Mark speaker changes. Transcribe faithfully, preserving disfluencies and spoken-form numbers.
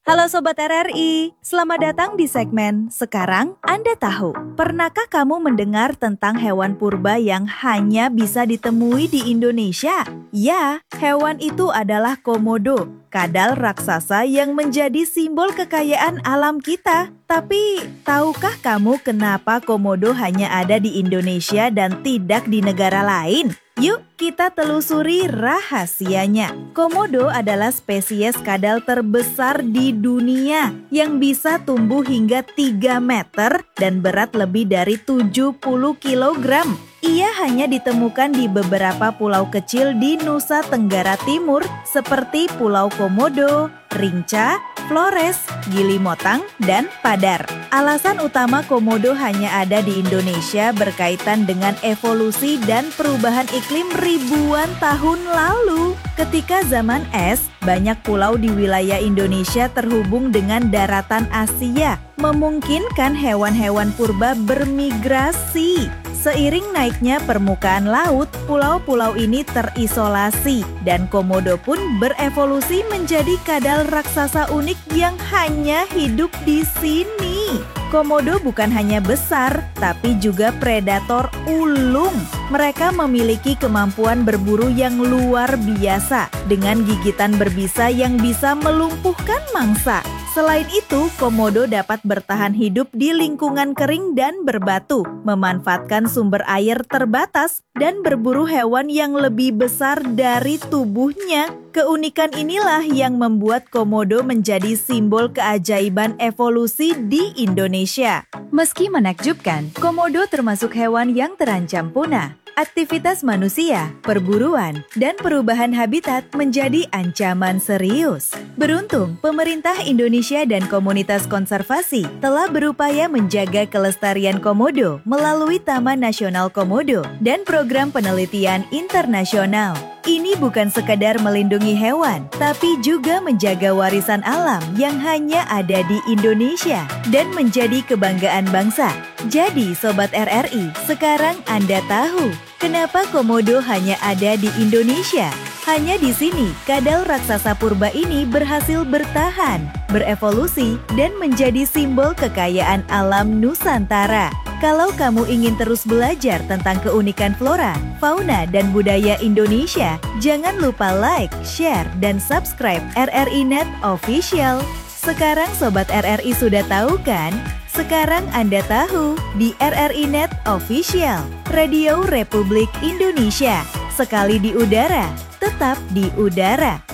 Speaker 1: Halo Sobat R R I, selamat datang di segmen Sekarang Anda Tahu. Pernahkah kamu mendengar tentang hewan purba yang hanya bisa ditemui di Indonesia? Ya, hewan itu adalah komodo, kadal raksasa yang menjadi simbol kekayaan alam kita. Tapi, tahukah kamu kenapa komodo hanya ada di Indonesia dan tidak di negara lain? Yuk kita telusuri rahasianya. Komodo adalah spesies kadal terbesar di dunia yang bisa tumbuh hingga tiga meter dan berat lebih dari tujuh puluh kilogram. Ia hanya ditemukan di beberapa pulau kecil di Nusa Tenggara Timur seperti Pulau Komodo, Rinca, Flores, Gili Motang, dan Padar. Alasan utama komodo hanya ada di Indonesia berkaitan dengan evolusi dan perubahan iklim ribuan tahun lalu. Ketika zaman es, banyak pulau di wilayah Indonesia terhubung dengan daratan Asia, memungkinkan hewan-hewan purba bermigrasi. Seiring naiknya permukaan laut, pulau-pulau ini terisolasi dan komodo pun berevolusi menjadi kadal raksasa unik yang hanya hidup di sini. Komodo bukan hanya besar, tapi juga predator ulung. Mereka memiliki kemampuan berburu yang luar biasa dengan gigitan berbisa yang bisa melumpuhkan mangsa. Selain itu, komodo dapat bertahan hidup di lingkungan kering dan berbatu, memanfaatkan sumber air terbatas, dan berburu hewan yang lebih besar dari tubuhnya. Keunikan inilah yang membuat komodo menjadi simbol keajaiban evolusi di Indonesia. Meski menakjubkan, komodo termasuk hewan yang terancam punah. Aktivitas manusia, perburuan, dan perubahan habitat menjadi ancaman serius. Beruntung, pemerintah Indonesia dan komunitas konservasi telah berupaya menjaga kelestarian komodo melalui Taman Nasional Komodo dan program penelitian internasional. Ini bukan sekadar melindungi hewan, tapi juga menjaga warisan alam yang hanya ada di Indonesia dan menjadi kebanggaan bangsa. Jadi, Sobat R R I, sekarang Anda tahu kenapa komodo hanya ada di Indonesia. Hanya di sini, kadal raksasa purba ini berhasil bertahan, berevolusi, dan menjadi simbol kekayaan alam Nusantara. Kalau kamu ingin terus belajar tentang keunikan flora, fauna, dan budaya Indonesia, jangan lupa like, share, dan subscribe R R I Net Official. Sekarang Sobat R R I sudah tahu kan? Sekarang Anda tahu di R R I Net Official, Radio Republik Indonesia. Sekali di udara, tetap di udara.